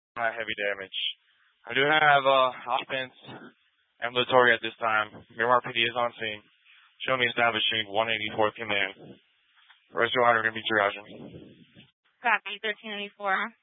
heavy damage. I do have offense ambulatory at this time. Miramar PD is on scene. Show me establishing 184th command. Rest of your honor going to be triaging. Copy, 1384.